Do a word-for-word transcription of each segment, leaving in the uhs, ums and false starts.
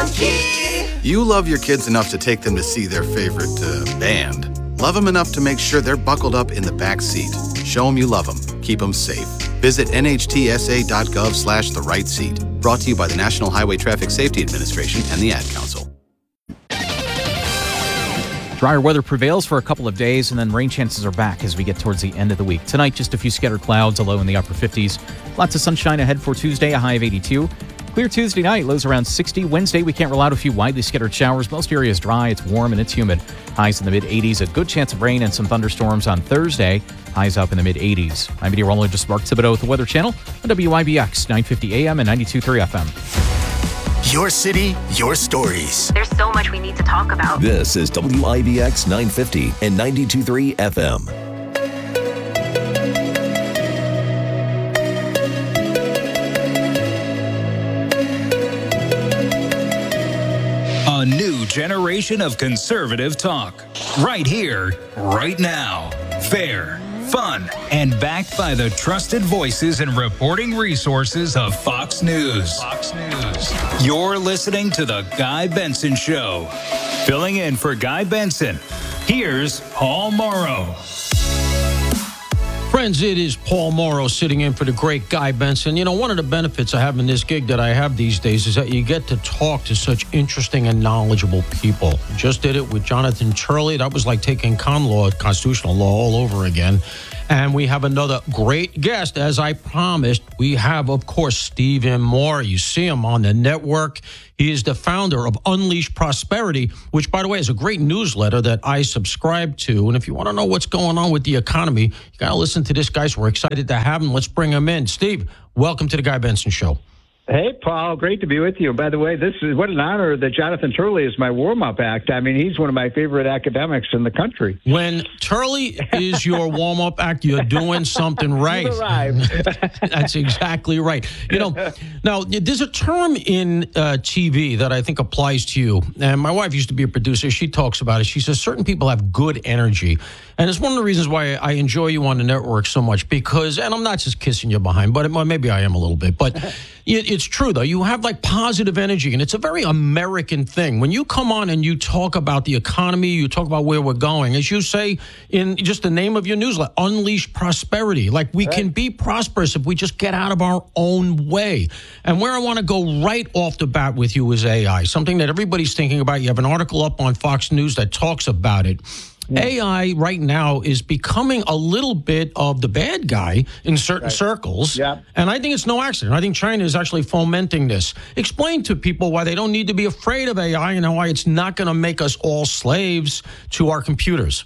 Funky. You love your kids enough to take them to see their favorite uh, band. Love them enough to make sure they're buckled up in the back seat. Show them you love them. Keep them safe. Visit nhtsa.gov slash the right seat. Brought to you by the National Highway Traffic Safety Administration and the Ad Council. Drier weather prevails for a couple of days, and then rain chances are back as we get towards the end of the week. Tonight, just a few scattered clouds, a low in the upper fifties. Lots of sunshine ahead for Tuesday, a high of eighty-two. Clear Tuesday night, lows around sixty. Wednesday, we can't rule out a few widely scattered showers. Most areas dry, it's warm, and it's humid. Highs in the mid-eighties, a good chance of rain and some thunderstorms on Thursday. Highs up in the mid-eighties. I'm meteorologist Mark Thibodeau with the Weather Channel on W I B X, nine fifty A M and ninety-two point three F M. Your city, your stories. There's so much we need to talk about. This is W I B X nine fifty and ninety-two point three F M. A new generation of conservative talk. Right here, right now. Fair, fun, and backed by the trusted voices and reporting resources of Fox News. Fox News. You're listening to The Guy Benson Show. Filling in for Guy Benson, here's Paul Morrow. Friends, it is Paul Morrow sitting in for the great Guy Benson. You know, one of the benefits of having this gig that I have these days is that you get to talk to such interesting and knowledgeable people. Just did it with Jonathan Turley. That was like taking con law, constitutional law all over again. And we have another great guest, as I promised. We have, of course, Stephen Moore. You see him on the network. He is the founder of Unleash Prosperity, which, by the way, is a great newsletter that I subscribe to. And if you want to know what's going on with the economy, you got to listen to this guy. So we're excited to have him. Let's bring him in. Steve, welcome to the Guy Benson Show. Hey, Paul, great to be with you. By the way, this is what an honor that Jonathan Turley is my warm-up act. I mean, he's one of my favorite academics in the country. When Turley is your warm-up act, you're doing something right. You've arrived. That's exactly right. You know, now, there's a term in uh, T V that I think applies to you. And my wife used to be a producer. She talks about it. She says certain people have good energy. And it's one of the reasons why I enjoy you on the network so much because, and I'm not just kissing you behind, but it, well, maybe I am a little bit, but it, it's true, though. You have like positive energy, and it's a very American thing. When you come on and you talk about the economy, you talk about where we're going, as you say in just the name of your newsletter, Unleash Prosperity. Like we right. can be prosperous if we just get out of our own way. And where I want to go right off the bat with you is A I, something that everybody's thinking about. You have an article up on Fox News that talks about it. Yeah. A I right now is becoming a little bit of the bad guy in certain right. circles. Yeah. And I think it's no accident. I think China is actually fomenting this. Explain to people why they don't need to be afraid of A I and why it's not going to make us all slaves to our computers.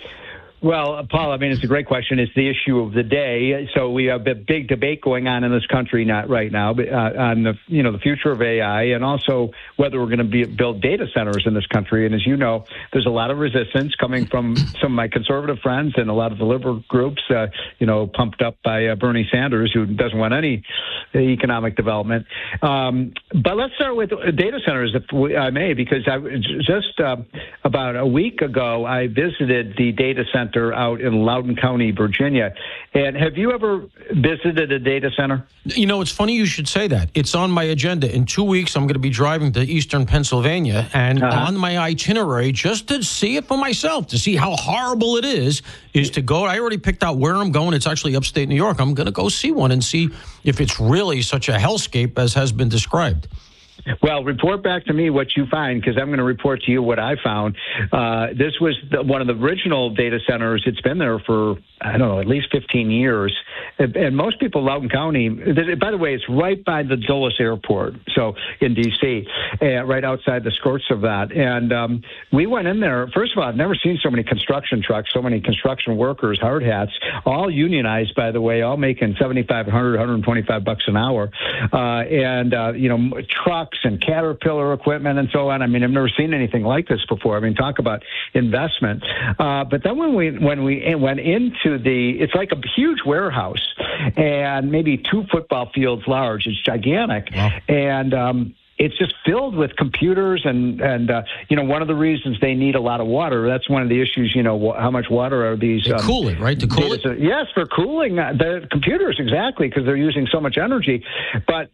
Well, Paul, I mean, it's a great question. It's the issue of the day. So we have a big debate going on in this country not right now but, uh, on the you know the future of A I and also whether we're going to be, build data centers in this country. And as you know, there's a lot of resistance coming from some of my conservative friends and a lot of the liberal groups, uh, you know, pumped up by uh, Bernie Sanders, who doesn't want any economic development. Um, but let's start with data centers, if we, I may, because I just uh, about a week ago, I visited the data center out in Loudoun County, Virginia. And have you ever visited a data center? You know, it's funny you should say that. It's on my agenda. In two weeks, I'm going to be driving to eastern Pennsylvania, and uh-huh. on my itinerary, just to see it for myself, to see how horrible it is, is to go. I already picked out where I'm going. It's actually upstate New York. I'm going to go see one and see if it's really such a hellscape as has been described. Well, report back to me what you find, because I'm going to report to you what I found. Uh, this was the, one of the original data centers. It's been there for, I don't know, at least fifteen years. And, and most people in Loudoun County, by the way, it's right by the Dulles Airport, so in D C, uh, right outside the skirts of that. And um, we went in there. First of all, I've never seen so many construction trucks, so many construction workers, hard hats, all unionized, by the way, all making seventy-five hundred, one hundred twenty-five bucks an hour. Uh, and, uh, you know, trucks and Caterpillar equipment and so on. I mean, I've never seen anything like this before. I mean, talk about investment. Uh, but then when we when we went into the, it's like a huge warehouse and maybe two football fields large. It's gigantic. Wow. And um, it's just filled with computers and, and uh, you know, one of the reasons they need a lot of water, that's one of the issues, you know, how much water are these... They um, cool it, right? To cool it? Yes, for cooling the computers, exactly, because they're using so much energy. But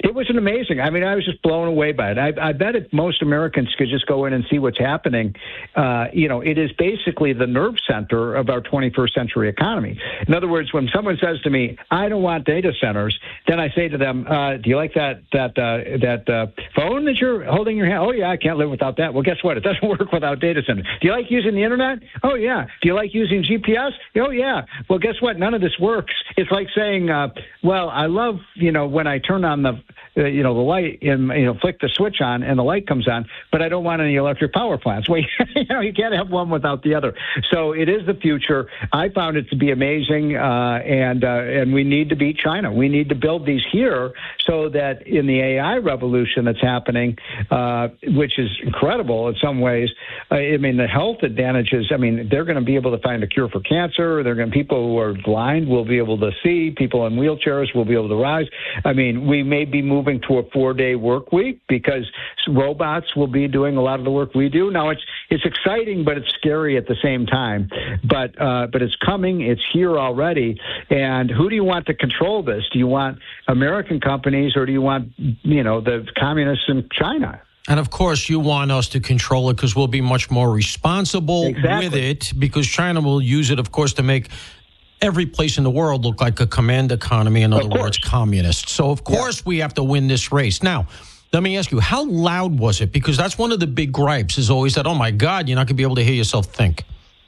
It was an amazing. I mean, I was just blown away by it. I, I bet if most Americans could just go in and see what's happening, uh, you know, it is basically the nerve center of our twenty-first century economy. In other words, when someone says to me, "I don't want data centers," then I say to them, uh, "Do you like that that uh, that uh, phone that you're holding in your hand?" "Oh yeah, I can't live without that." Well, guess what? It doesn't work without data centers. "Do you like using the internet?" "Oh yeah." "Do you like using G P S?" "Oh yeah." Well, guess what? None of this works. It's like saying, uh, "Well, I love you know when I turn on the uh, you know the light and you know flick the switch on and the light comes on, but I don't want any electric power plants." Well, you know you can't have one without the other. So it is the future. I found it to be amazing, uh, and uh, and we need to beat China. We need to build these here so that in the A I revolution that's happening, uh, which is incredible in some ways. Uh, I mean, the health advantages. I mean, they're going to be able to find a cure for cancer. They're going to people who are blind will be able to see. People in wheelchairs will be able to rise. I mean, we may be moving to a four-day work week because robots will be doing a lot of the work we do. Now, it's it's exciting, but it's scary at the same time. But uh, but it's coming. It's here already. And who do you want to control this? Do you want American companies or do you want you know the communists in China? And of course, you want us to control it because we'll be much more responsible Exactly. with it, because China will use it, of course, to make every place in the world look like a command economy. In other words, communist. So, of course, yeah. we have to win this race. Now, let me ask you, how loud was it? Because that's one of the big gripes is always that, oh, my God, you're not going to be able to hear yourself think.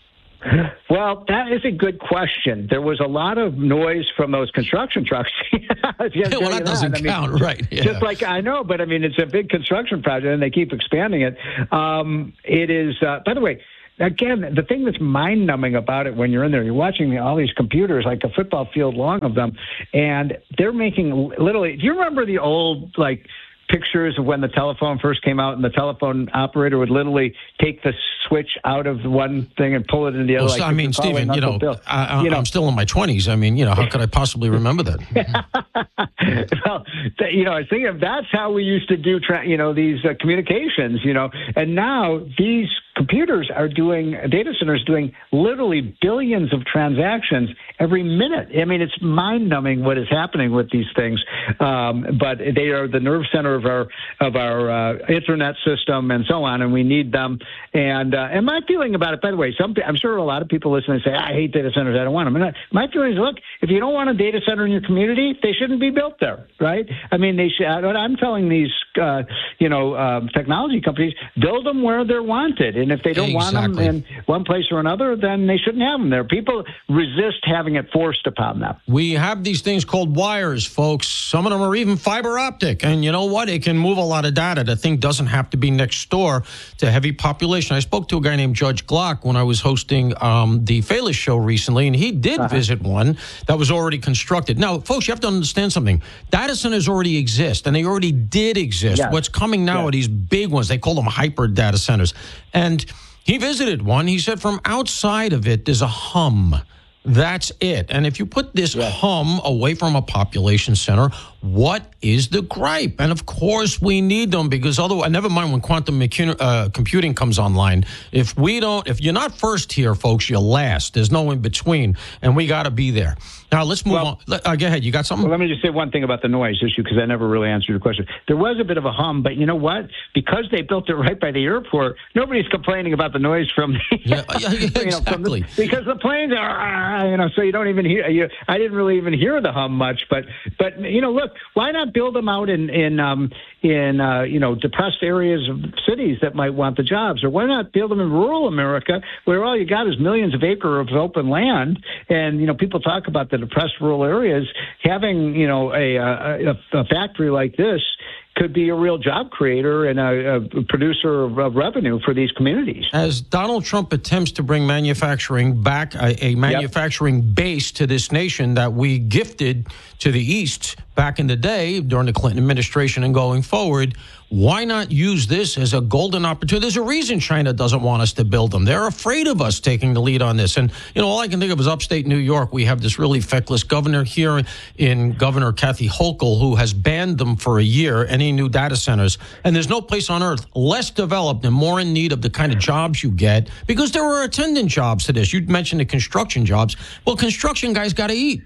Well, that is a good question. There was a lot of noise from those construction trucks. Yeah, well, that doesn't I mean, count, right? Yeah. Just like I know, but I mean, it's a big construction project, and they keep expanding it. Um, it is, uh, by the way, again, the thing that's mind-numbing about it when you're in there, you're watching all these computers, like a football field long of them, and they're making literally. Do you remember the old like? pictures of when the telephone first came out and the telephone operator would literally take the switch out of one thing and pull it into the other. Well, like I mean, Stephen, you know, I, I, you know, I'm still in my twenties. I mean, you know, how could I possibly remember that? Well, you know, I think of that's how we used to do, tra- you know, these uh, communications, you know, and now these computers are doing, data centers doing literally billions of transactions every minute. I mean, it's mind-numbing what is happening with these things, um, but they are the nerve center of our of our uh, internet system and so on, and we need them. And uh, and my feeling about it, by the way, some I'm sure a lot of people listening say, I hate data centers, I don't want them. And I, my feeling is, look, if you don't want a data center in your community, they shouldn't be built there, right? I mean, they should. I'm telling these, uh, you know, um, technology companies, build them where they're wanted, and if they don't exactly. want them in one place or another, then they shouldn't have them there. People resist having it forced upon them. We have these things called wires, folks. Some of them are even fiber optic, and you know what? It can move a lot of data. The thing doesn't have to be next door to heavy population. I spoke to a guy named Judge Glock when I was hosting um, the Falish show recently, and he did uh-huh. visit one that was already constructed. Now, folks, you have to understand something. Data centers already exist, and they already did exist. Yes. What's coming now yes. are these big ones. They call them hyper data centers. And he visited one. He said from outside of it, there's a hum. That's it. And if you put this yeah. hum away from a population center, what is the gripe? And of course, we need them because otherwise, never mind when quantum uh, computing comes online. If we don't, if you're not first here, folks, you're last. There's no in between, and we got to be there. Now let's move well, on. Uh, go ahead. You got something? Well, let me just say one thing about the noise issue because I never really answered your question. There was a bit of a hum, but you know what? Because they built it right by the airport, nobody's complaining about the noise from the, yeah, yeah, exactly. you know, from the, because the planes are, you know, so you don't even hear. You, I didn't really even hear the hum much, but but you know, look, why not build them out in in um, in uh, you know depressed areas of cities that might want the jobs, or why not build them in rural America where all you got is millions of acres of open land, and you know people talk about the depressed rural areas, having you know a, a, a factory like this could be a real job creator and a, a producer of, of revenue for these communities. As Donald Trump attempts to bring manufacturing back, a, a manufacturing yep. base to this nation that we gifted to the East back in the day during the Clinton administration and going forward, why not use this as a golden opportunity? There's a reason China doesn't want us to build them. They're afraid of us taking the lead on this. And, you know, all I can think of is upstate New York. We have this really feckless governor here in Governor Kathy Hochul who has banned them for a year, any new data centers. And there's no place on earth less developed and more in need of the kind of jobs you get because there are attendant jobs to this. You mentioned the construction jobs. Well, construction guys got to eat.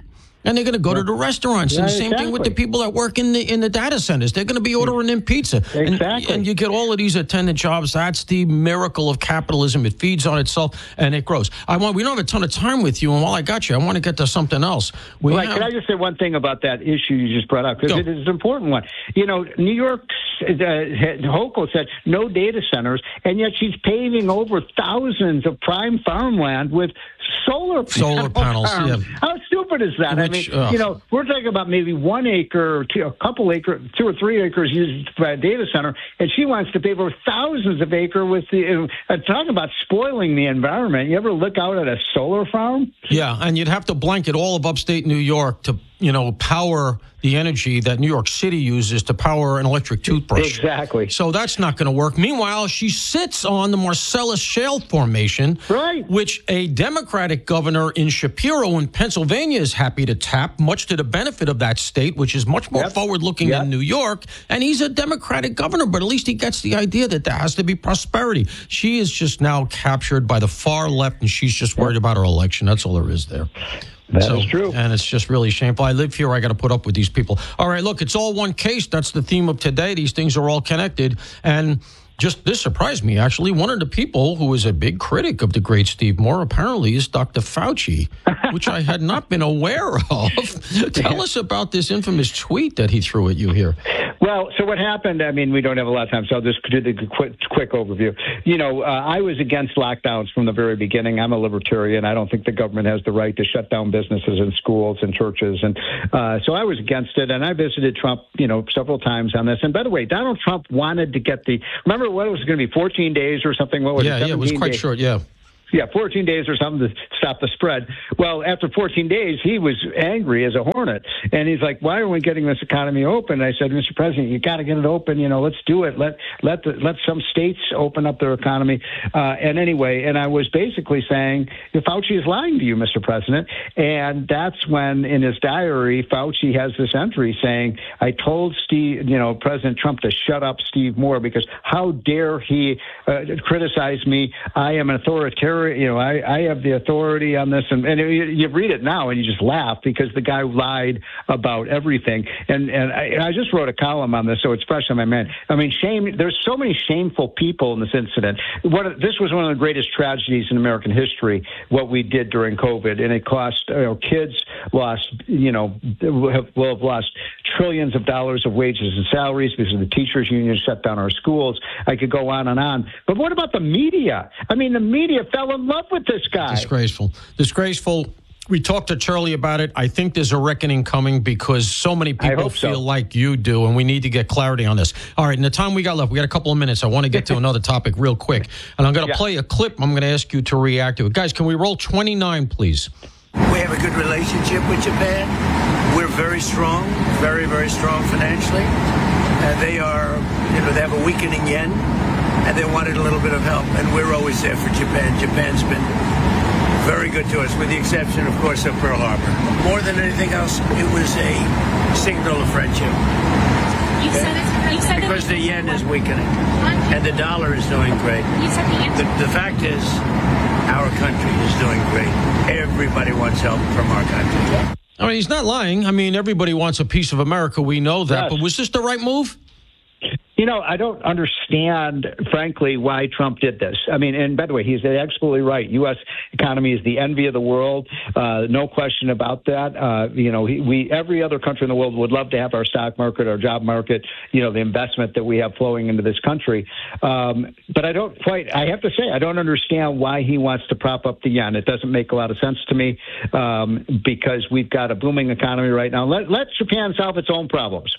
And they're going to go to the restaurants. Yeah, and the same exactly. thing with the people that work in the in the data centers. They're going to be ordering in pizza. Exactly. And, and you get all of these attendant jobs. That's the miracle of capitalism. It feeds on itself and it grows. I want. We don't have a ton of time with you. And while I got you, I want to get to something else. We Right. have, Can I just say one thing about that issue you just brought up? Because Go. it is an important one. You know, New York's uh, Hochul said no data centers, and yet she's paving over thousands of prime farmland with solar Solar panels, farms. yeah. How stupid is that? Which, I mean, uh, you know, we're talking about maybe one acre, or two, a couple acre, two or three acres used by a data center, and she wants to pave over thousands of acre with the. Uh, talking about spoiling the environment. You ever look out at a solar farm? Yeah, and you'd have to blanket all of upstate New York to, you know, power the energy that New York City uses to power an electric toothbrush. Exactly. So that's not going to work. Meanwhile, she sits on the Marcellus Shale Formation, Right. which a Democratic governor in Shapiro in Pennsylvania is happy to tap, much to the benefit of that state, which is much more Yep. forward-looking Yep. than New York. And he's a Democratic governor, but at least he gets the idea that there has to be prosperity. She is just now captured by the far left, and she's just worried about her election. That's all there is there. That So- is true. And it's just really shameful. I live here. I got to put up with these people. All right, look, it's all one case. That's the theme of today. These things are all connected. And just this surprised me, actually. One of the people who is a big critic of the great Steve Moore apparently is Doctor Fauci, which I had not been aware of. Tell us about this infamous tweet that he threw at you here. Well, so what happened, I mean, we don't have a lot of time, so I'll just do the quick, quick overview. You know, uh, I was against lockdowns from the very beginning. I'm a libertarian. I don't think the government has the right to shut down businesses and schools and churches. And uh, so I was against it, and I visited Trump, you know, several times on this. And by the way, Donald Trump wanted to get the, remember what it was going to be, fourteen days or something? What was Yeah, it? yeah, it was seventeen quite days? short, yeah. Yeah, fourteen days or something to stop the spread. Well, after fourteen days, he was angry as a hornet. And he's like, why are we getting this economy open? And I said, Mister President, you got to get it open. You know, let's do it. Let let the, let some states open up their economy. Uh, and anyway, and I was basically saying, Fauci is lying to you, Mister President. And that's when, in his diary, Fauci has this entry saying, I told Steve, you know, President Trump to shut up Steve Moore because how dare he uh, criticize me? I am an authoritarian. You know, I, I have the authority on this, and, and you, you read it now and you just laugh because the guy lied about everything. And and I, I just wrote a column on this, so it's fresh on my mind. I mean, shame. There's so many shameful people in this incident. What this was one of the greatest tragedies in American history. What we did during COVID, and it cost you know, kids lost, you know, have, will have lost trillions of dollars of wages and salaries because the teachers' union shut down our schools. I could go on and on. But what about the media? I mean, the media fell in love with this guy. Disgraceful. Disgraceful. We talked to Charlie about it. I think there's a reckoning coming because so many people hope so. feel like you do, and we need to get clarity on this. All right, in the time we got left, we got a couple of minutes. I want to get to another topic real quick, and I'm going to Yeah. play a clip. I'm going to ask you to react to it. Guys, can we roll twenty-nine, please? We have a good relationship with Japan. We're very strong, very, very strong financially. And they are, you know, they have a weakening yen, and they wanted a little bit of help, and we're always there for Japan. Japan's been very good to us, with the exception, of course, of Pearl Harbor. More than anything else, it was a signal of friendship. You said it. You said Because it. the yen is weakening, and the dollar is doing great. You said the answer. The, the fact is, our country is doing great. Everybody wants help from our country. I mean, he's not lying. I mean, everybody wants a piece of America. We know that. Yes. But was this the right move? You know, I don't understand, frankly, why Trump did this. I mean, and by the way, he's absolutely right. U S economy is the envy of the world. Uh, no question about that. Uh, you know, we every other country in the world would love to have our stock market, our job market, you know, the investment that we have flowing into this country. Um, but I don't quite, I have to say, I don't understand why he wants to prop up the yen. It doesn't make a lot of sense to me um, because we've got a booming economy right now. Let, let Japan solve its own problems.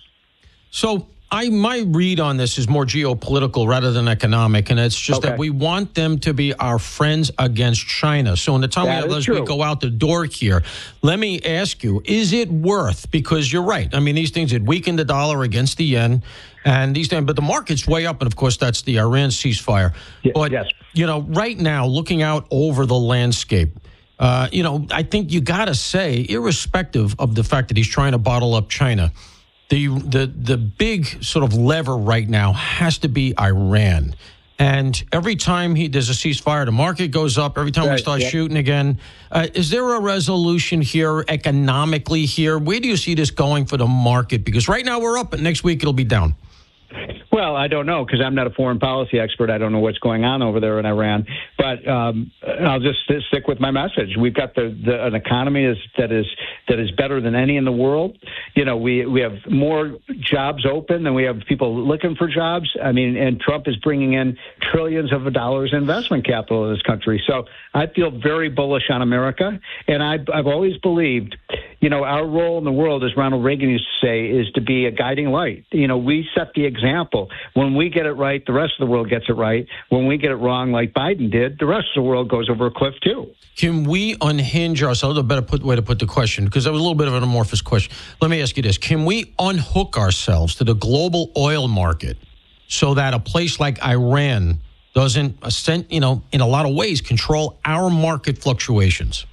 So I my read on this is more geopolitical rather than economic, and it's just Okay. that we want them to be our friends against China. So in the time we That have is as we true. go out the door here, let me ask you, is it worth, because you're right, I mean, these things, it weakened the dollar against the yen, and these things, but the market's way up, and of course that's the Iran ceasefire. Ye- But, yes. you know, right now, looking out over the landscape, uh, you know, I think you got to say, irrespective of the fact that he's trying to bottle up China, The, the the big sort of lever right now has to be Iran. And every time he there's a ceasefire, the market goes up. Every time Right, we start yep. shooting again. Uh, is there a resolution here economically here? Where do you see this going for the market? Because right now we're up, but next week it'll be down. Well, I don't know because I'm not a foreign policy expert. I don't know what's going on over there in Iran. But um, I'll just stick with my message. We've got the, the an economy is, that is that is better than any in the world. You know, we we have more jobs open than we have people looking for jobs. I mean, and Trump is bringing in trillions of dollars in investment capital in this country. So I feel very bullish on America. And I've, I've always believed, you know, our role in the world, as Ronald Reagan used to say, is to be a guiding light. You know, we set the example. When we get it right, the rest of the world gets it right. When we get it wrong, like Biden did, the rest of the world goes over a cliff, too. Can we unhinge ourselves? A better put, way to put the question, because that was a little bit of an amorphous question. Let me ask you this. Can we unhook ourselves to the global oil market so that a place like Iran doesn't, you know, in a lot of ways, control our market fluctuations?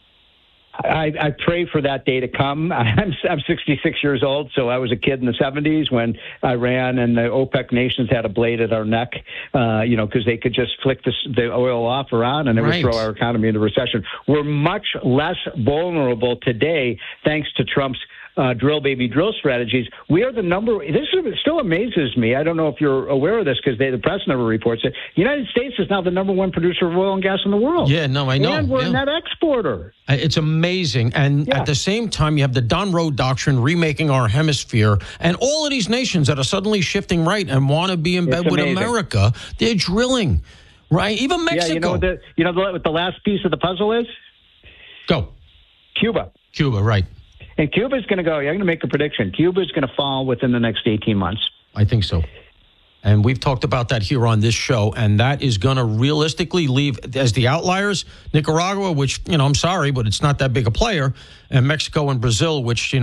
I, I pray for that day to come. I'm, I'm sixty-six years old, so I was a kid in the seventies when Iran and the OPEC nations had a blade at our neck, uh, you know, because they could just flick the, the oil off or on and it Right. would throw our economy into recession. We're much less vulnerable today thanks to Trump's Uh, drill baby drill strategies. We are the number. This is, it still amazes me. I don't know if you're aware of this because the press never reports it. The United States is now the number one producer of oil and gas in the world. Yeah, no, I know. And we're yeah. a net exporter. Uh, It's amazing. And Yeah. at the same time, you have the Don Road Doctrine remaking our hemisphere. And all of these nations that are suddenly shifting right and want to be in bed It's with amazing. America, they're drilling, right? Even Mexico. Yeah, you know what the you know the, what the last piece of the puzzle is? Go. Cuba. Cuba, right. And Cuba's going to go. I'm going to make a prediction. Cuba's going to fall within the next eighteen months. I think so. And we've talked about that here on this show, and that is going to realistically leave as the outliers Nicaragua, which, you know, I'm sorry, but it's not that big a player, and Mexico and Brazil, which, you know,